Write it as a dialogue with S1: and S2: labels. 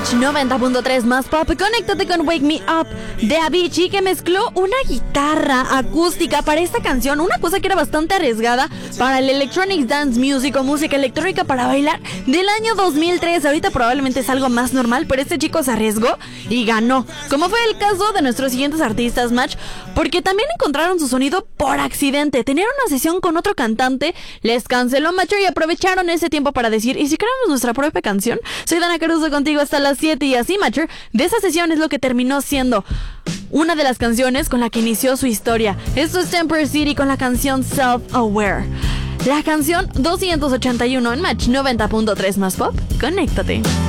S1: Match 90.3 más pop. Conéctate con Wake Me Up de Avicii, que mezcló una guitarra acústica para esta canción, una cosa que era bastante arriesgada para el Electronic Dance Music o música electrónica para bailar del año 2003. Ahorita probablemente es algo más normal, pero este chico se arriesgó y ganó, como fue el caso de nuestros siguientes artistas, Match, porque también encontraron su sonido por accidente. Tenían una sesión con otro cantante, les canceló Match y aprovecharon ese tiempo para decir: ¿y si creamos nuestra propia canción? Soy Dana Caruso contigo hasta las 7 y así, Matcher, de esa sesión es lo que terminó siendo una de las canciones con la que inició su historia. Esto es Temper City con la canción Self-Aware. La canción 281 en Match 90.3 más pop. Conéctate.